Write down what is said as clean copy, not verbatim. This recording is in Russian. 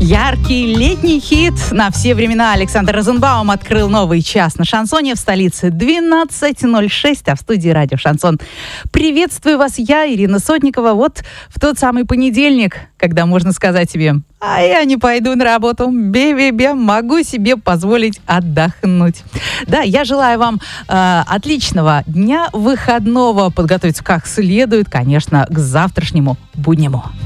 Яркий летний хит на все времена. Александр Розенбаум открыл новый час на шансоне в столице 12:06, а в студии радио «Шансон». Приветствую вас, я, Ирина Сотникова. Вот в тот самый понедельник, когда можно сказать себе: а я не пойду на работу, бе-бе-бе, могу себе позволить отдохнуть. Да, я желаю вам отличного дня выходного, подготовиться как следует, конечно, к завтрашнему буднему.